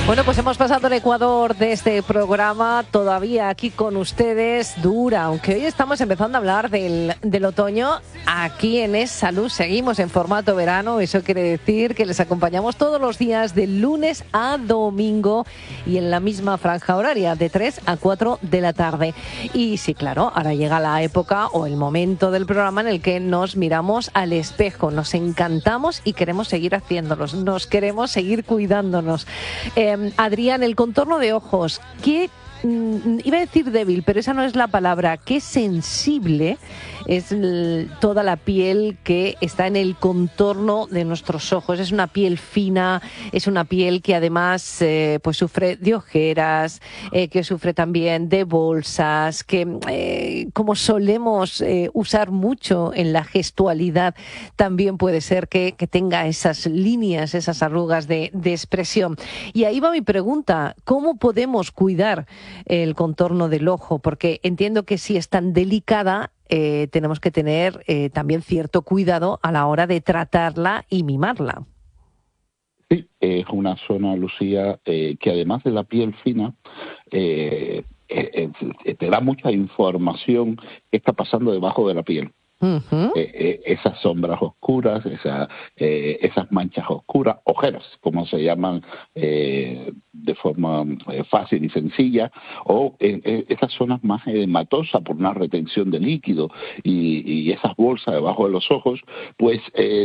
Bueno, pues hemos pasado el Ecuador de este programa, todavía aquí con ustedes, dura, aunque hoy estamos empezando a hablar del otoño. Aquí en Es Salud seguimos en formato verano, eso quiere decir que les acompañamos todos los días de lunes a domingo y en la misma franja horaria, de 3 a 4 de la tarde. Y sí, claro, ahora llega la época o el momento del programa en el que nos miramos al espejo, nos encantamos y queremos seguir haciéndolos, nos queremos seguir cuidándonos. Adrián, el contorno de ojos, qué iba a decir débil, pero esa no es la palabra, qué sensible es toda la piel que está en el contorno de nuestros ojos. Es una piel fina, es una piel que además pues sufre de ojeras, que sufre también de bolsas, que como solemos usar mucho en la gestualidad, también puede ser que tenga esas líneas, esas arrugas de expresión. Y ahí va mi pregunta, ¿cómo podemos cuidar el contorno del ojo? Porque entiendo que si es tan delicada, tenemos que tener también cierto cuidado a la hora de tratarla y mimarla. Sí, es una zona, Lucía, que además de la piel fina, te da mucha información que está pasando debajo de la piel. Uh-huh. Esas sombras oscuras, esas manchas oscuras, ojeras, como se llaman de forma fácil y sencilla, o esas zonas más edematosas por una retención de líquido y esas bolsas debajo de los ojos, pues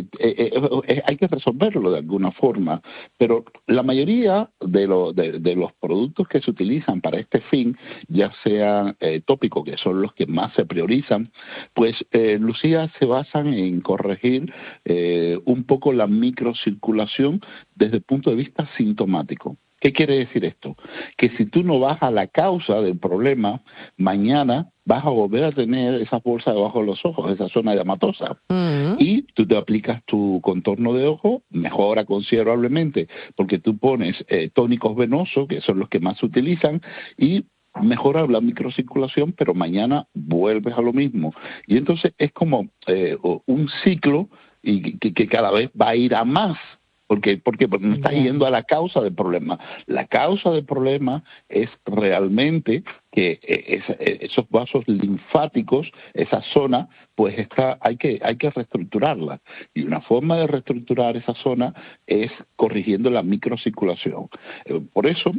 hay que resolverlo de alguna forma. Pero la mayoría de los productos que se utilizan para este fin, ya sean tópicos, que son los que más se priorizan, pues Lucía, se basan en corregir un poco la microcirculación desde el punto de vista sintomático. ¿Qué quiere decir esto? Que si tú no vas a la causa del problema, mañana vas a volver a tener esas bolsas debajo de los ojos, esa zona edematosa. Uh-huh. Y tú te aplicas tu contorno de ojo, mejora considerablemente, porque tú pones tónicos venosos, que son los que más se utilizan, y mejora la microcirculación, pero mañana vuelves a lo mismo. Y entonces es como un ciclo y que cada vez va a ir a más. Porque no estás yendo a la causa del problema. La causa del problema es realmente que esos vasos linfáticos, esa zona, pues hay que reestructurarla. Y una forma de reestructurar esa zona es corrigiendo la microcirculación. Por eso,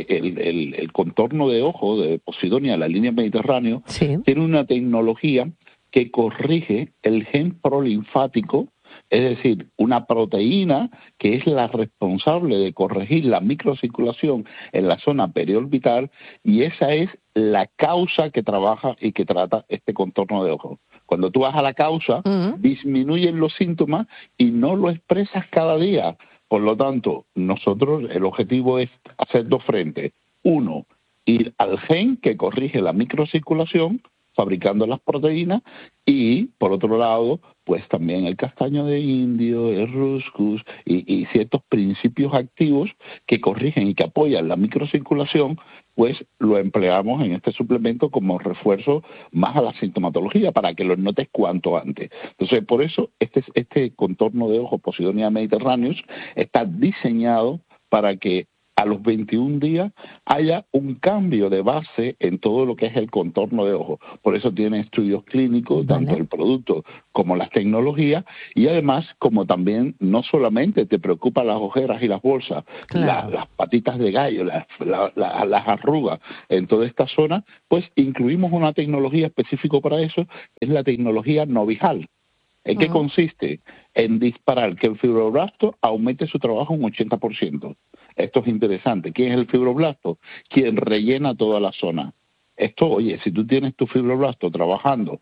el contorno de ojo de Posidonia, la línea Mediterráneo, sí, tiene una tecnología que corrige el gen prolinfático. Es decir, una proteína que es la responsable de corregir la microcirculación en la zona periorbital, y esa es la causa que trabaja y que trata este contorno de ojo. Cuando tú vas a la causa, disminuyen los síntomas y no lo expresas cada día. Por lo tanto, nosotros el objetivo es hacer dos frentes. Uno, ir al gen que corrige la microcirculación, fabricando las proteínas, y por otro lado, pues también el castaño de indio, el ruscus y ciertos principios activos que corrigen y que apoyan la microcirculación, pues lo empleamos en este suplemento como refuerzo más a la sintomatología para que lo notes cuanto antes. Entonces, por eso este contorno de ojo Posidonia mediterraneus está diseñado para que a los 21 días haya un cambio de base en todo lo que es el contorno de ojo. Por eso tiene estudios clínicos, tanto el producto como las tecnologías, y además, como también no solamente te preocupan las ojeras y las bolsas, claro, las patitas de gallo, las arrugas en toda esta zona, pues incluimos una tecnología específica para eso, que es la tecnología Novijal. ¿En qué consiste? En disparar que el fibroblasto aumente su trabajo un 80%. Esto es interesante. ¿Quién es el fibroblasto? Quien rellena toda la zona. Esto, oye, si tú tienes tu fibroblasto trabajando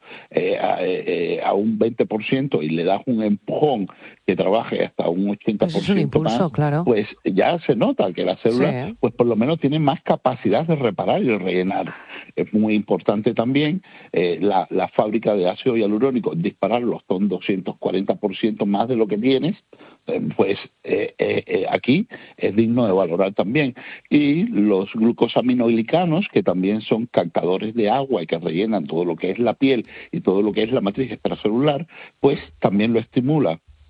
a un 20% y le das un empujón que trabaje hasta un 80% pues es un impulso, más, claro, pues ya se nota que la célula, sí, pues por lo menos tiene más capacidad de reparar y de rellenar. Es muy importante también la fábrica de ácido hialurónico, dispararlo hasta un 240% más de lo que tienes, pues aquí es digno de valorar también. Y los glucosaminoglicanos, que también son captadores de agua y que rellenan todo lo que es la piel y todo lo que es la matriz extracelular, pues también lo estimula.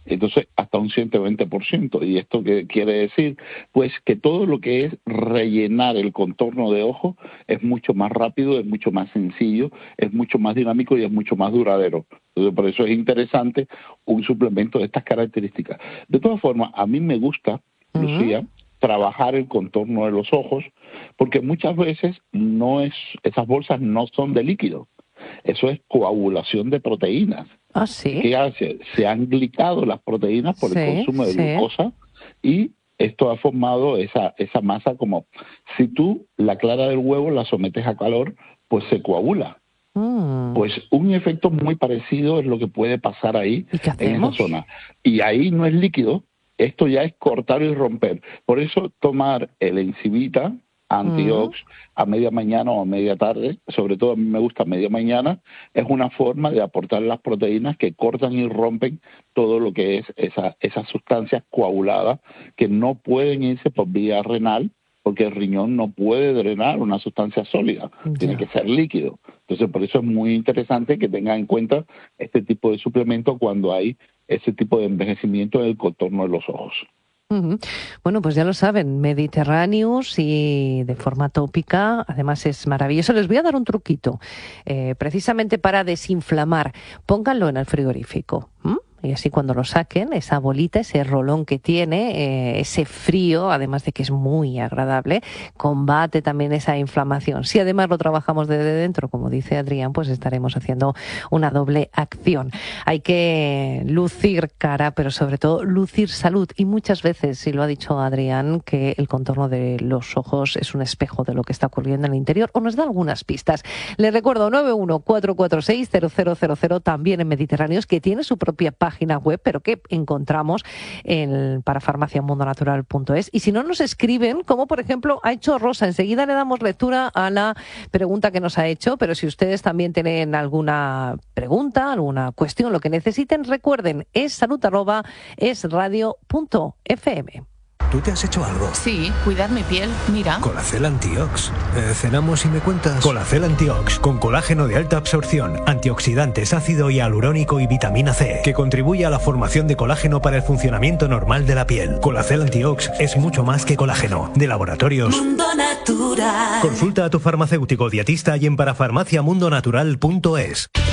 Entonces, hasta un 120%. ¿Y esto qué quiere decir? Pues que todo lo que es rellenar el contorno de ojo es mucho más rápido, es mucho más sencillo, es mucho más dinámico y es mucho más duradero. Entonces, por eso es interesante un suplemento de estas características. De todas formas, a mí me gusta, Lucía, trabajar el contorno de los ojos, porque muchas veces esas bolsas no son de líquido. Eso es coagulación de proteínas. ¿Ah, sí? ¿Qué hace? Se han glicado las proteínas por el consumo de glucosa y esto ha formado esa masa como si tú la clara del huevo la sometes a calor, pues se coagula. Pues un efecto muy parecido es lo que puede pasar ahí en esa zona. Y ahí no es líquido, esto ya es cortar y romper. Por eso tomar el Encivita Antiox a media mañana o a media tarde, sobre todo a mí me gusta a media mañana, es una forma de aportar las proteínas que cortan y rompen todo lo que es esas sustancias coaguladas que no pueden irse por vía renal, porque el riñón no puede drenar una sustancia sólida, tiene que ser líquido. Entonces, por eso es muy interesante que tengan en cuenta este tipo de suplemento cuando hay ese tipo de envejecimiento en el contorno de los ojos. Bueno, pues ya lo saben, Mediterráneos y de forma tópica, además es maravilloso. Les voy a dar un truquito, precisamente para desinflamar. Pónganlo en el frigorífico. Y así cuando lo saquen, esa bolita, ese rolón que tiene, ese frío, además de que es muy agradable, combate también esa inflamación. Si además lo trabajamos desde dentro, como dice Adrián, pues estaremos haciendo una doble acción. Hay que lucir cara, pero sobre todo lucir salud. Y muchas veces, y lo ha dicho Adrián, que el contorno de los ojos es un espejo de lo que está ocurriendo en el interior, o nos da algunas pistas. Les recuerdo 914460000, también en Mediterráneos, que tiene su propia página web, pero que encontramos para farmaciamundonatural.es. Y si no, nos escriben, como por ejemplo ha hecho Rosa. Enseguida le damos lectura a la pregunta que nos ha hecho, pero si ustedes también tienen alguna pregunta, alguna cuestión, lo que necesiten, recuerden, es salud@esradio.fm. ¿Tú te has hecho algo? Sí, cuidar mi piel, mira. Colacel Antiox. Cenamos y me cuentas. Colacel Antiox, con colágeno de alta absorción, antioxidantes, ácido hialurónico y vitamina C, que contribuye a la formación de colágeno para el funcionamiento normal de la piel. Colacel Antiox es mucho más que colágeno. De Laboratorios Mundo Natural. Consulta a tu farmacéutico dietista y en parafarmaciamundonatural.es.